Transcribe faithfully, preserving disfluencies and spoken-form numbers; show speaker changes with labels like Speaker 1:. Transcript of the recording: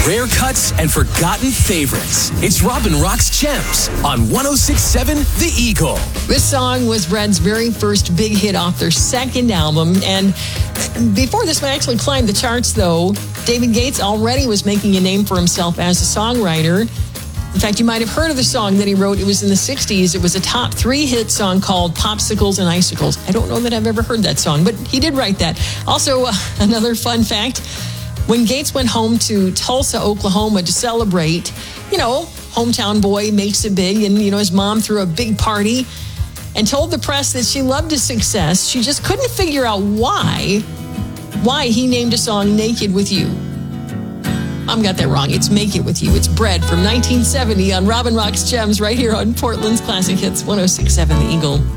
Speaker 1: rare cuts and forgotten favorites. It's Robin Rock's Gems on one oh six point seven The Eagle.
Speaker 2: This song was Brad's very first big hit off their second album. And before this one actually climbed the charts, though, David Gates already was making a name for himself as a songwriter. In fact, you might have heard of the song that he wrote. It was in the sixties. It was a top three hit song called Popsicles and Icicles. I don't know that I've ever heard that song, but he did write that. Also, uh, another fun fact, when Gates went home to Tulsa, Oklahoma to celebrate, you know, hometown boy makes it big, and, you know, his mom threw a big party and told the press that she loved his success. She just couldn't figure out why, why he named a song Naked With You. I've got that wrong. It's Make It With You. It's Bread from nineteen seventy on Robin Rock's Gems right here on Portland's Classic Hits one oh six point seven The Eagle.